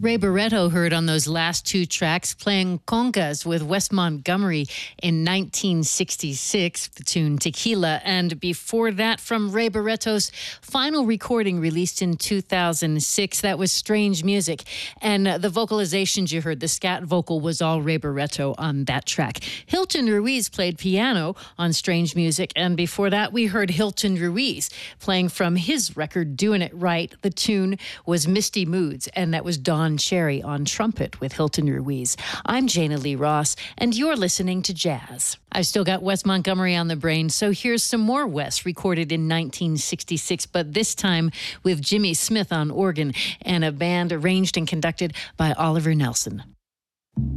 Ray Barretto heard on those last two tracks, playing congas with Wes Montgomery in 1966, the tune Tequila. And before that, from Ray Barretto's final recording released in 2006, that was Strange Music. And the vocalizations you heard, the scat vocal, was all Ray Barretto on that track. Hilton Ruiz played piano on Strange Music. And before that, we heard Hilton Ruiz playing from his record, Doing It Right. The tune was Misty Moods, and that was Don Cherry on trumpet with Hilton Ruiz. I'm Jana Lee Ross, and you're listening to Jazz. I've still got Wes Montgomery on the brain, so here's some more Wes recorded in 1966, but this time with Jimmy Smith on organ and a band arranged and conducted by Oliver Nelson.